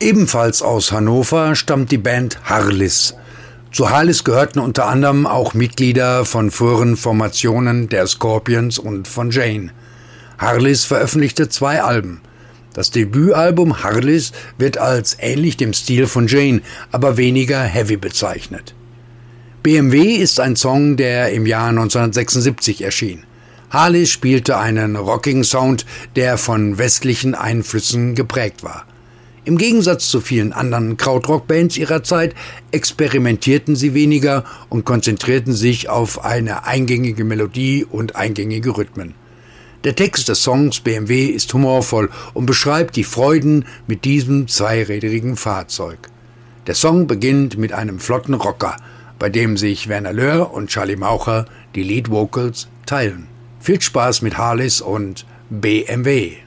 Ebenfalls aus Hannover stammt die Band Harlis. Zu Harlis gehörten unter anderem auch Mitglieder von früheren Formationen der Scorpions und von Jane. Harlis veröffentlichte 2 Alben. Das Debütalbum Harlis wird als ähnlich dem Stil von Jane, aber weniger heavy bezeichnet. BMW ist ein Song, der im Jahr 1976 erschien. Harlis spielte einen rockigen Sound, der von westlichen Einflüssen geprägt war. Im Gegensatz zu vielen anderen Krautrock-Bands ihrer Zeit experimentierten sie weniger und konzentrierten sich auf eine eingängige Melodie und eingängige Rhythmen. Der Text des Songs BMW ist humorvoll und beschreibt die Freuden mit diesem zweirädrigen Fahrzeug. Der Song beginnt mit einem flotten Rocker, bei dem sich Werner Löhr und Charlie Maucher die Lead Vocals teilen. Viel Spaß mit Harlis und BMW.